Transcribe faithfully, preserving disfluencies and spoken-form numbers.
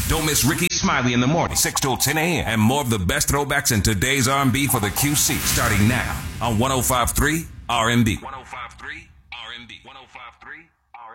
Don't miss Ricky Smiley in the morning, six till ten a.m. And more of the best throwbacks in today's R and B for the Q C, starting now on one oh five point three R and B. one oh five point three R and B. one oh five point three